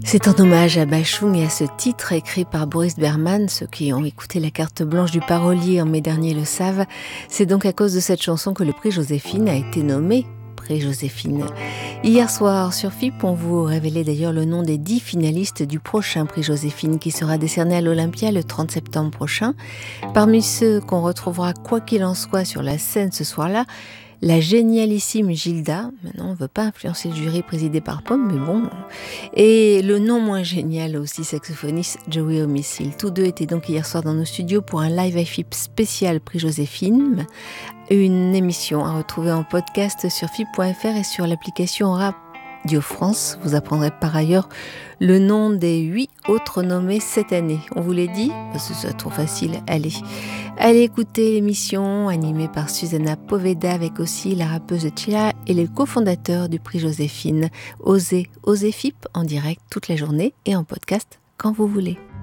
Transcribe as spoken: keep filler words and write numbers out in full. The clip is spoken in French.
C'est en hommage à Bachung et à ce titre écrit par Boris Berman. Ceux qui ont écouté la carte blanche du parolier en mai dernier le savent. C'est donc à cause de cette chanson que le prix Joséphine a été nommé prix Joséphine. Hier soir sur F I P, on vous révélait d'ailleurs le nom des dix finalistes du prochain prix Joséphine qui sera décerné à l'Olympia le trente septembre prochain. Parmi ceux qu'on retrouvera quoi qu'il en soit sur la scène ce soir-là, la génialissime Gilda, maintenant on ne veut pas influencer le jury présidé par Pomme, mais bon, et le non moins génial aussi saxophoniste Joey Homicil. Tous deux étaient donc hier soir dans nos studios pour un live F I P spécial prix Joséphine, une émission à retrouver en podcast sur F I P point F R et sur l'application Radio France. Vous apprendrez par ailleurs le nom des huit autres nommés cette année. On vous l'a dit, parce que c'est trop facile, allez. Allez écouter l'émission animée par Susanna Poveda avec aussi la rappeuse Chila et les cofondateurs du prix Joséphine. Osez, Osez F I P en direct toute la journée et en podcast quand vous voulez.